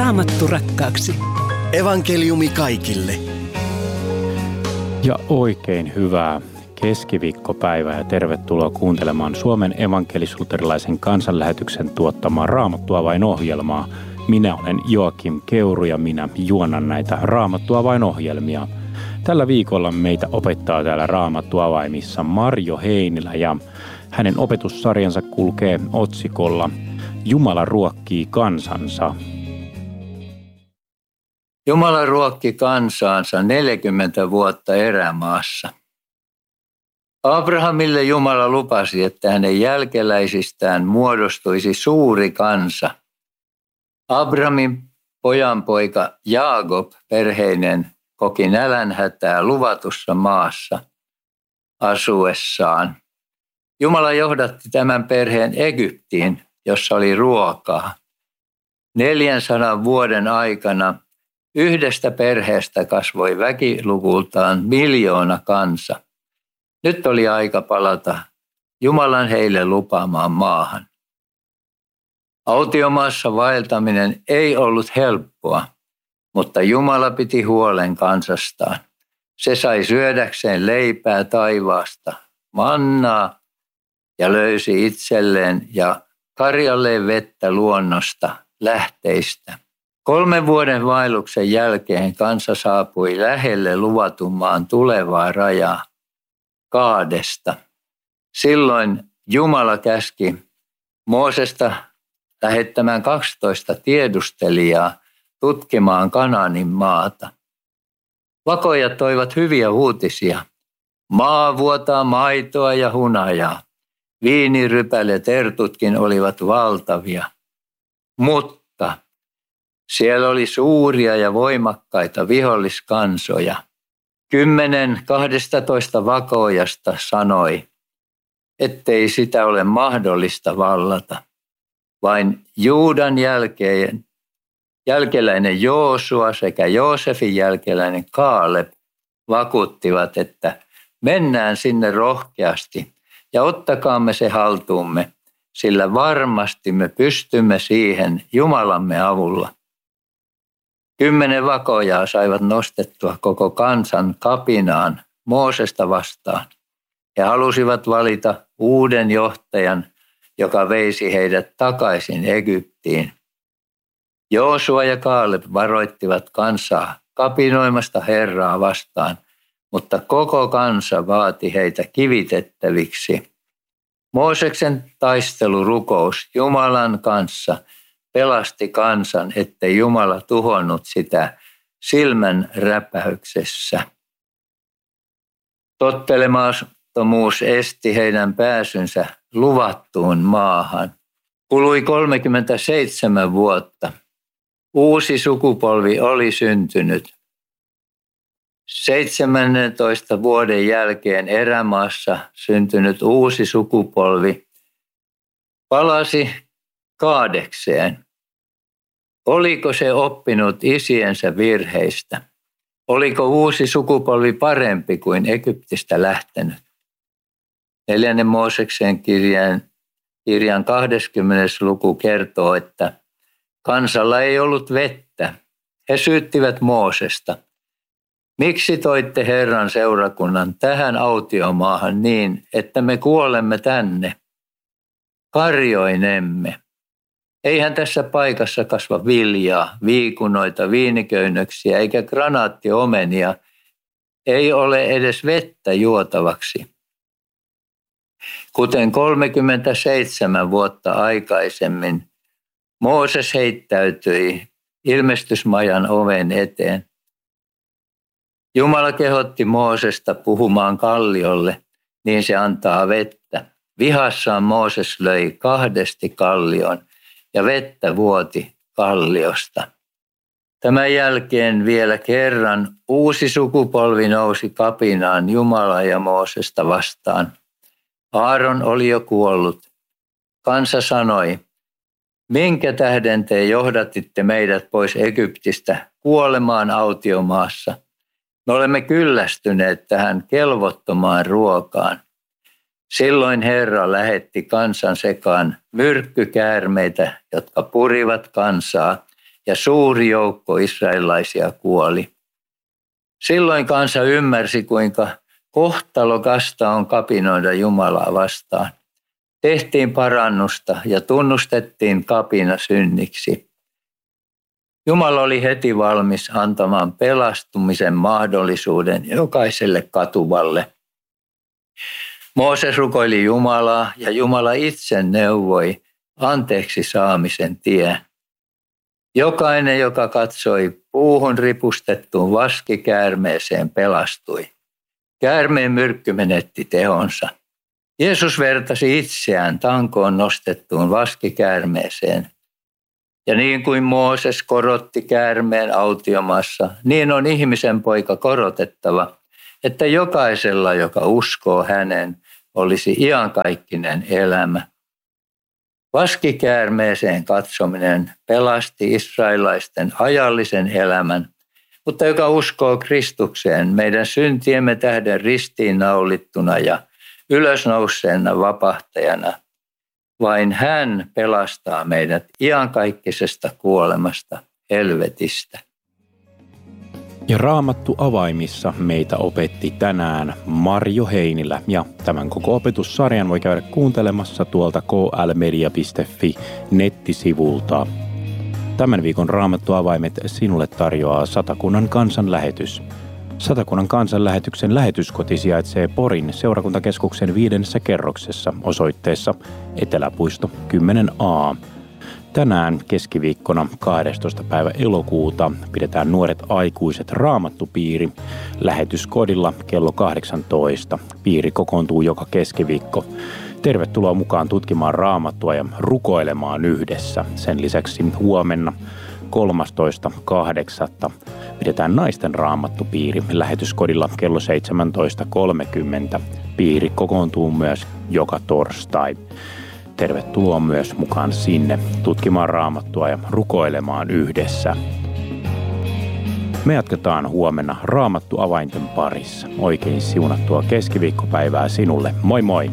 Raamattu rakkaaksi. Evankeliumi kaikille. Ja oikein hyvää keskiviikkopäivää ja tervetuloa kuuntelemaan Suomen evankelis-luterilaisen kansanlähetyksen tuottamaa Raamattua vain -ohjelmaa. Minä olen Joakim Keuru ja minä juonan näitä Raamattua vain -ohjelmia. Tällä viikolla meitä opettaa täällä Raamattu avaimissa Marjo Heinilä ja hänen opetussarjansa kulkee otsikolla Jumala ruokkii kansansa. Jumala ruokki kansaansa 40 vuotta erämaassa. Abrahamille Jumala lupasi, että hänen jälkeläisistään muodostuisi suuri kansa. Abrahamin pojanpoika Jaakob perheinen koki nälänhätää luvatussa maassa asuessaan. Jumala johdatti tämän perheen Egyptiin, jossa oli ruokaa. 400 vuoden aikana yhdestä perheestä kasvoi väkilukultaan 1 miljoona kansa. Nyt oli aika palata Jumalan heille lupaamaan maahan. Autiomaassa vaeltaminen ei ollut helppoa, mutta Jumala piti huolen kansastaan. Se sai syödäkseen leipää taivaasta, mannaa ja löysi itselleen ja karjalleen vettä luonnosta, lähteistä. 3 vuoden vaelluksen jälkeen kansa saapui lähelle luvatun maan tulevaa rajaa, Kaadesta. Silloin Jumala käski Moosesta lähettämään 12 tiedustelijaa tutkimaan Kanaanin maata. Vakoajat toivat hyviä uutisia. Maa vuotaa maitoa ja hunajaa. Viinirypälet tertutkin olivat valtavia. Mutta siellä oli suuria ja voimakkaita viholliskansoja. 10 12 vakoajasta sanoi, ettei sitä ole mahdollista vallata. Vain Juudan jälkeläinen Joosua sekä Joosefin jälkeläinen Kaaleb vakuuttivat, että mennään sinne rohkeasti ja ottakaamme se haltuumme, sillä varmasti me pystymme siihen Jumalamme avulla. 10 vakoajaa saivat nostettua koko kansan kapinaan Moosesta vastaan. He halusivat valita uuden johtajan, joka veisi heidät takaisin Egyptiin. Joosua ja Kaaleb varoittivat kansaa kapinoimasta Herraa vastaan, mutta koko kansa vaati heitä kivitettäviksi. Mooseksen taistelurukous Jumalan kanssa pelasti kansan, ettei Jumala tuhonnut sitä silmän räpäyksessä. Tottelemattomuus esti heidän pääsynsä luvattuun maahan. Kului 37 vuotta. Uusi sukupolvi oli syntynyt. 17 vuoden jälkeen erämaassa syntynyt uusi sukupolvi palasi Kaadekseen. Oliko se oppinut isiensä virheistä? Oliko uusi sukupolvi parempi kuin Egyptistä lähtenyt? 4. Mooseksen kirjan 20. luku kertoo, että kansalla ei ollut vettä. He syyttivät Moosesta. Miksi toitte Herran seurakunnan tähän autiomaahan niin, että me kuolemme tänne? Karjoinemme. Eihän tässä paikassa kasva viljaa, viikunoita, viiniköynnöksiä eikä granaattiomenia. Ei ole edes vettä juotavaksi. Kuten 37 vuotta aikaisemmin, Mooses heittäytyi ilmestysmajan oven eteen. Jumala kehotti Moosesta puhumaan kalliolle, niin se antaa vettä. Vihassaan Mooses löi 2 kallion ja vettä vuoti kalliosta. Tämän jälkeen vielä kerran uusi sukupolvi nousi kapinaan Jumalaa ja Moosesta vastaan. Aaron oli jo kuollut. Kansa sanoi, minkä tähden te johdatitte meidät pois Egyptistä kuolemaan autiomaassa? Me olemme kyllästyneet tähän kelvottomaan ruokaan. Silloin Herra lähetti kansan sekaan myrkkykäärmeitä, jotka purivat kansaa ja suuri joukko israelilaisia kuoli. Silloin kansa ymmärsi, kuinka kohtalokasta on kapinoida Jumalaa vastaan. Tehtiin parannusta ja tunnustettiin kapina synniksi. Jumala oli heti valmis antamaan pelastumisen mahdollisuuden jokaiselle katuvalle. Mooses rukoili Jumalaa ja Jumala itse neuvoi anteeksi saamisen tien. Jokainen, joka katsoi puuhun ripustettuun vaskikäärmeeseen, pelastui. Käärmeen myrkky menetti tehonsa. Jeesus vertasi itseään tankoon nostettuun vaskikäärmeeseen. Ja niin kuin Mooses korotti käärmeen autiomaassa, niin on ihmisen poika korotettava, että jokaisella, joka uskoo hänen, olisi iankaikkinen elämä. Vaskikäärmeeseen katsominen pelasti israelilaisten ajallisen elämän, mutta joka uskoo Kristukseen meidän syntiemme tähden ristiinnaulittuna ja ylösnouseena vapahtajana, vain hän pelastaa meidät iankaikkisesta kuolemasta, helvetistä. Ja Raamattu avaimissa meitä opetti tänään Marjo Heinilä, ja tämän koko opetussarjan voi käydä kuuntelemassa tuolta klmedia.fi nettisivulta. Tämän viikon Raamattu avaimet sinulle tarjoaa Satakunnan kansanlähetys. Satakunnan kansanlähetyksen lähetyskoti sijaitsee Porin seurakuntakeskuksen 5. kerroksessa osoitteessa Eteläpuisto 10a. Tänään keskiviikkona 12. päivä elokuuta pidetään Nuoret aikuiset raamattupiiri lähetyskodilla kello 18. Piiri kokoontuu joka keskiviikko. Tervetuloa mukaan tutkimaan Raamattua ja rukoilemaan yhdessä. Sen lisäksi huomenna 13.8. pidetään naisten raamattupiiri lähetyskodilla kello 17.30. Piiri kokoontuu myös joka torstai. Tervetuloa myös mukaan sinne tutkimaan Raamattua ja rukoilemaan yhdessä. Me jatketaan huomenna Raamattu avainten parissa. Oikein siunattua keskiviikkopäivää sinulle. Moi moi!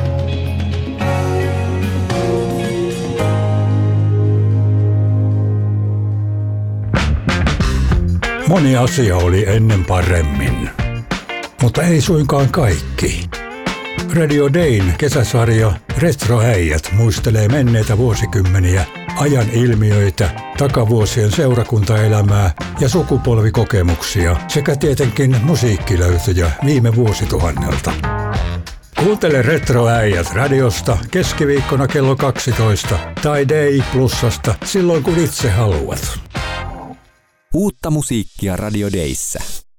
Moni asia oli ennen paremmin, mutta ei suinkaan kaikki. Radio Dayn kesäsarja Retroäijät muistelee menneitä vuosikymmeniä, ajan ilmiöitä, takavuosien seurakuntaelämää ja sukupolvikokemuksia sekä tietenkin musiikkilöytöjä viime vuosituhannelta. Kuuntele Retroäijät radiosta keskiviikkona kello 12 tai Day Plusasta silloin kun itse haluat. Uutta musiikkia Radio Dayssä.